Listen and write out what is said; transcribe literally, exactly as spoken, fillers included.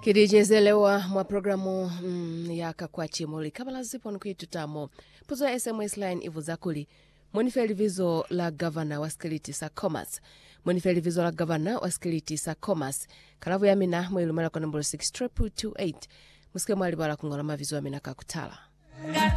Kirijezelewa mwa programu mm, ya kakwachi moli kabala zipo nkuitu tamo. Puzo S M S line ivu zakuli. Monifeli vizo la governor wa skiliti sa commerce. Monifeli vizo la governor wa skiliti sa commerce. Kalavu ya mina mwelu mara kwa number six triple two eight. Muske mwali bala kungolama vizo ya mina kakutala.